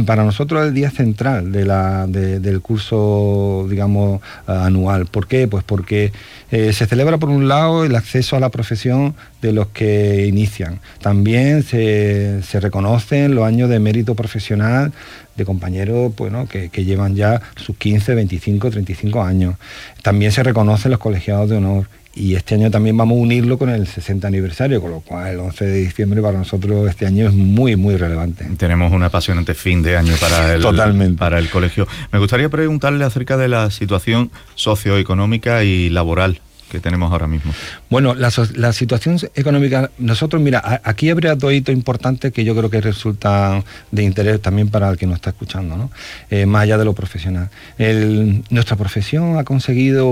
para nosotros el día central del curso, digamos, anual. ¿Por qué? Pues porque se celebra, por un lado, el acceso a la profesión de los que inician. También se reconocen los años de mérito profesional de compañeros, bueno, que llevan ya sus 15, 25, 35 años. También se reconocen los colegiados de honor. Y este año también vamos a unirlo con el 60 aniversario, con lo cual el 11 de diciembre para nosotros este año es muy, muy relevante. Tenemos un apasionante fin de año para el colegio. Me gustaría preguntarle acerca de la situación socioeconómica y laboral que tenemos ahora mismo. Bueno, la situación económica, nosotros, mira, aquí habría dos hitos importantes que yo creo que resultan de interés también para el que nos está escuchando, ¿no? Más allá de lo profesional. Nuestra profesión ha conseguido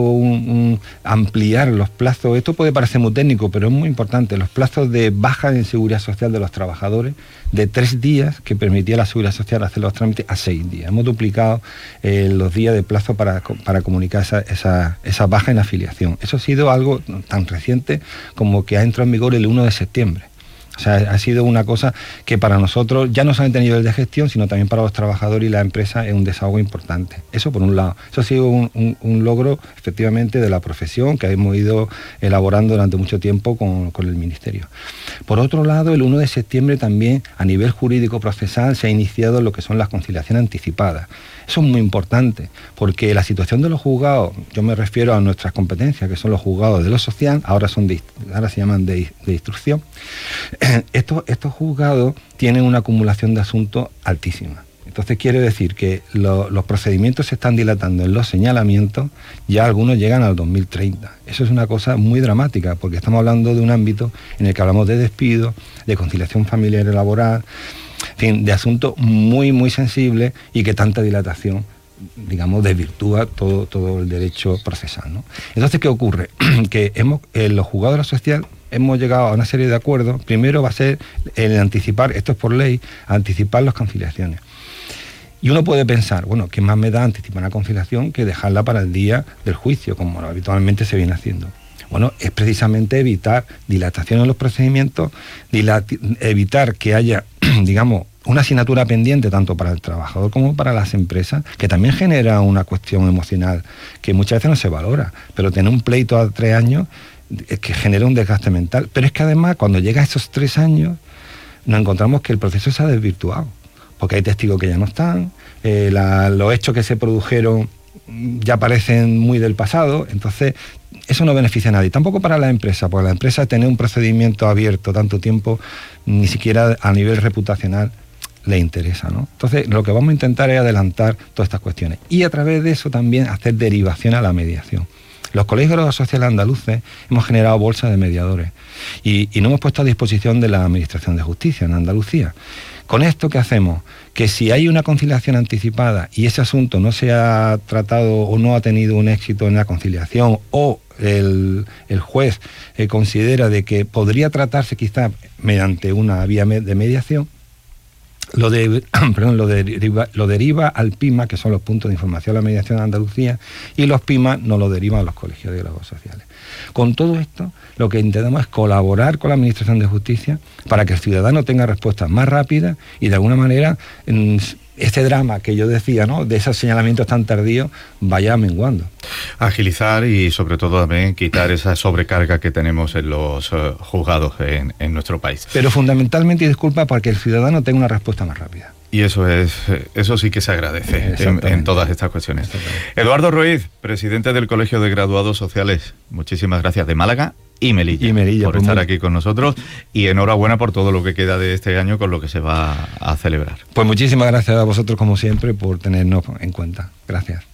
ampliar los plazos, esto puede parecer muy técnico, pero es muy importante, los plazos de baja en seguridad social de los trabajadores, de 3 días que permitía la seguridad social hacer los trámites, a 6 días. Hemos duplicado los días de plazo para comunicar esa baja en afiliación. Eso ha sido algo tan reciente como que ha entrado en vigor el 1 de septiembre. O sea, ha sido una cosa que para nosotros, ya no solamente a nivel de gestión, sino también para los trabajadores y la empresa, es un desahogo importante. Eso por un lado. Eso ha sido un logro, efectivamente, de la profesión que hemos ido elaborando durante mucho tiempo con el Ministerio. Por otro lado, el 1 de septiembre también, a nivel jurídico procesal, se ha iniciado lo que son las conciliaciones anticipadas. Eso es muy importante, porque la situación de los juzgados, yo me refiero a nuestras competencias, que son los juzgados de lo social, ahora se llaman de instrucción. Estos juzgados tienen una acumulación de asuntos altísima. Entonces quiere decir que los procedimientos se están dilatando en los señalamientos, ya algunos llegan al 2030. Eso es una cosa muy dramática, porque estamos hablando de un ámbito en el que hablamos de despido, de conciliación familiar y laboral, en fin, de asuntos muy, muy sensibles y que tanta dilatación, digamos, desvirtúa todo el derecho procesal, ¿no? Entonces, ¿qué ocurre? Que los juzgados de la social hemos llegado a una serie de acuerdos. Primero va a ser el anticipar, esto es por ley, anticipar las conciliaciones. Y uno puede pensar, bueno, ¿qué más me da anticipar una conciliación que dejarla para el día del juicio, como habitualmente se viene haciendo? Bueno, es precisamente evitar dilatación en los procedimientos, evitar que haya, digamos, una asignatura pendiente tanto para el trabajador como para las empresas, que también genera una cuestión emocional que muchas veces no se valora, pero tener un pleito a 3 años es que genera un desgaste mental. Pero es que además, cuando llega a esos 3 años, nos encontramos que el proceso se ha desvirtuado, porque hay testigos que ya no están, los hechos que se produjeron ya parecen muy del pasado, entonces eso no beneficia a nadie, tampoco para la empresa, porque la empresa tener un procedimiento abierto tanto tiempo, ni siquiera a nivel reputacional le interesa, ¿no? Entonces lo que vamos a intentar es adelantar todas estas cuestiones y a través de eso también hacer derivación a la mediación. Los colegios sociales andaluces hemos generado bolsas de mediadores y no hemos puesto a disposición de la Administración de Justicia en Andalucía. Con esto, ¿qué hacemos? Que si hay una conciliación anticipada y ese asunto no se ha tratado o no ha tenido un éxito en la conciliación, o el juez considera de que podría tratarse quizá mediante una vía de mediación, lo deriva al PIMA, que son los puntos de información de la mediación de Andalucía, y los PIMA nos lo derivan a los colegios de diálogos sociales. Con todo esto, lo que intentamos es colaborar con la Administración de Justicia para que el ciudadano tenga respuestas más rápidas y de alguna manera este drama que yo decía, ¿no?, de esos señalamientos tan tardíos, vaya menguando. Agilizar y sobre todo también quitar esa sobrecarga que tenemos en los juzgados en nuestro país. Pero fundamentalmente, y disculpa, para que el ciudadano tenga una respuesta más rápida. Y eso sí que se agradece en todas estas cuestiones. Eduardo Ruiz, presidente del Colegio de Graduados Sociales, muchísimas gracias, de Málaga y Melilla por estar aquí con nosotros, y enhorabuena por todo lo que queda de este año con lo que se va a celebrar. Pues muchísimas gracias a vosotros, como siempre, por tenernos en cuenta. Gracias.